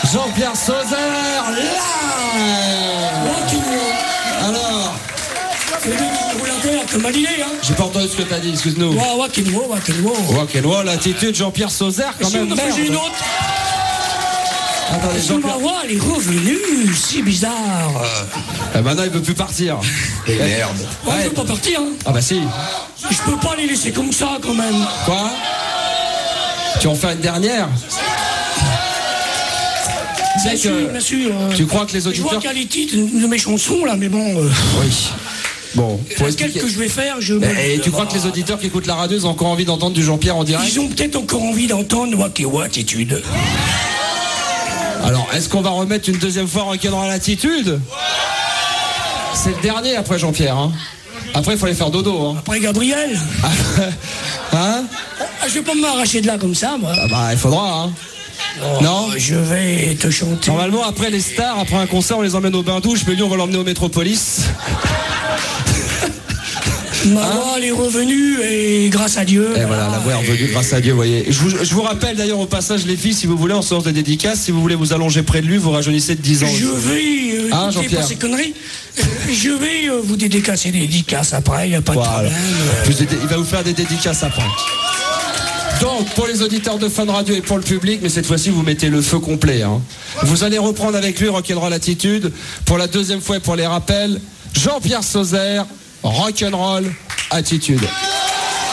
Jean-Pierre Sauzeur, live. Alors, c'est lui qui roule un peu comme Hallyday, hein. J'ai pas entendu ce que t'as dit, excuse-nous. Rock'n'roll. L'attitude Jean-Pierre Sauzeur, quand même. Si on en faisait une autre. Attendez, Jean-Pierre, elle est revenue, si bizarre. Maintenant, il veut plus partir. Et merde. On ne peut pas partir, hein. Ah bah si. Je peux pas les laisser comme ça, quand même. Quoi? Tu en fais une dernière? Bien sûr. Tu crois que les Je auditeurs... vois qu'il y a les titres de mes chansons, là, mais bon... Oui. Bon, Quel que je vais faire, Et tu crois que les auditeurs qui écoutent la radio, ils ont encore envie d'entendre du Jean-Pierre en direct? Ils ont peut-être encore envie d'entendre Wakewa Attitude. Alors, est-ce qu'on va remettre une deuxième fois Rock'n'Roll Attitude? C'est le dernier après Jean-Pierre, hein. Après, il faut aller faire dodo, hein. Après Gabriel. Hein? Je vais pas m'arracher de là comme ça, moi. Ah bah, il faudra, hein. Non? Je vais te chanter. Normalement, après les stars, après un concert, on les emmène au bain-douche, mais lui, on va l'emmener au Métropolis. Ma voix, elle est revenue et grâce à Dieu. Et voilà, la voix est revenue grâce à Dieu, vous voyez. Je vous rappelle d'ailleurs au passage, les filles, si vous voulez, en séance de dédicace, si vous voulez vous allonger près de lui, vous rajeunissez de 10 ans. Je vais, hein, Jean-Pierre, pas ces conneries. Je vais vous dédicacer des dédicaces après, il n'y a pas de problème. Il va vous faire des dédicaces après. Donc, pour les auditeurs de Fun Radio et pour le public, mais cette fois-ci, vous mettez le feu complet, hein. Vous allez reprendre avec lui Rock'n'Roll Attitude. Pour la deuxième fois et pour les rappels, Jean-Pierre Sauzeur, Rock'n'Roll Attitude.